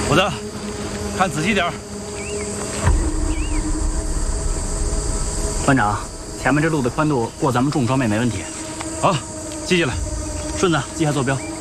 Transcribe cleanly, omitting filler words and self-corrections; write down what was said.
虎子，看仔细点儿。 班长，前面这路的宽度过咱们重装备没问题。 好，记下来。 顺子，记下坐标。